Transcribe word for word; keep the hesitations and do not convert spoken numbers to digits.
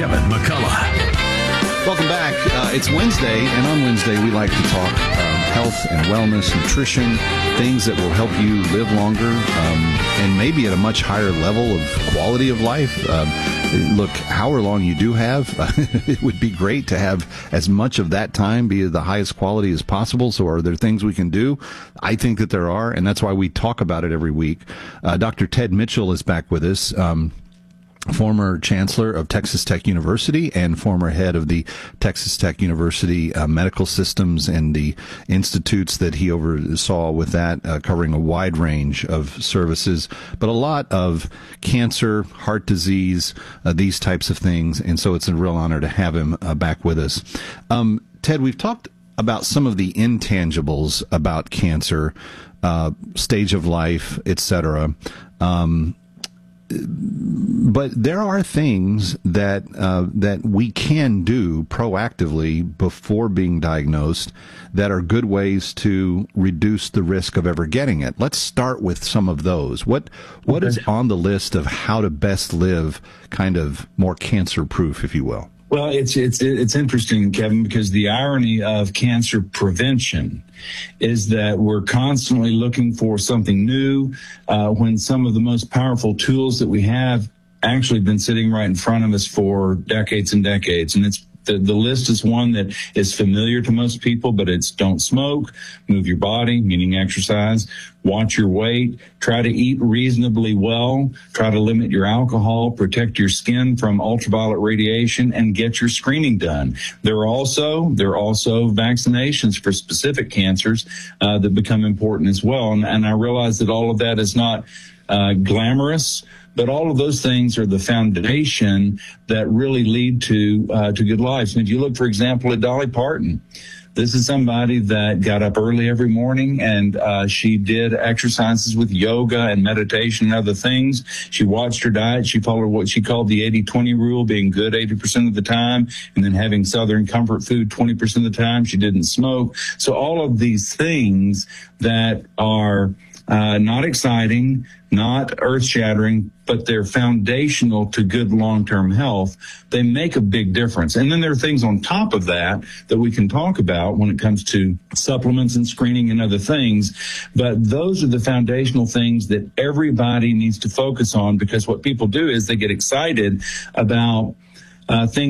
Kevin McCullough. Welcome back. Uh, it's Wednesday, and on Wednesday we like to talk um, health and wellness, nutrition, things that will help you live longer um, and maybe at a much higher level of quality of life. Um, look, however long you do have, it would be great to have as much of that time be the highest quality as possible. So are there things we can do? I think that there are, and that's why we talk about it every week. Uh, Doctor Ted Mitchell is back with us. Um, former chancellor of Texas Tech University and former head of the Texas Tech University uh, medical systems and the institutes that he oversaw with that, uh, covering a wide range of services, but a lot of cancer, heart disease, uh, these types of things. And so it's a real honor to have him uh, back with us. Um, Ted, we've talked about some of the intangibles about cancer, uh, stage of life, et cetera. Um, But there are things that uh, that we can do proactively before being diagnosed that are good ways to reduce the risk of ever getting it. Let's start with some of those. What what is on the list of how to best live kind of more cancer-proof, if you will? Well, it's it's it's interesting, Kevin, because the irony of cancer prevention is that we're constantly looking for something new uh, when some of the most powerful tools that we have actually been sitting right in front of us for decades and decades. And it's The, the list is one that is familiar to most people, but it's don't smoke, move your body, meaning exercise, watch your weight, try to eat reasonably well, try to limit your alcohol, protect your skin from ultraviolet radiation, and get your screening done. There are also, there are also vaccinations for specific cancers uh, that become important as well. And, and I realize that all of that is not uh, glamorous, but all of those things are the foundation that really lead to uh, to good lives. And if you look, for example, at Dolly Parton, this is somebody that got up early every morning and uh, she did exercises with yoga and meditation and other things. She watched her diet. She followed what she called the eighty twenty rule, being good eighty percent of the time and then having Southern comfort food twenty percent of the time. She didn't smoke. So all of these things that are Uh, not exciting, not earth-shattering, but they're foundational to good long-term health. They make a big difference. And then there are things on top of that that we can talk about when it comes to supplements and screening and other things. But those are the foundational things that everybody needs to focus on, because what people do is they get excited about uh, things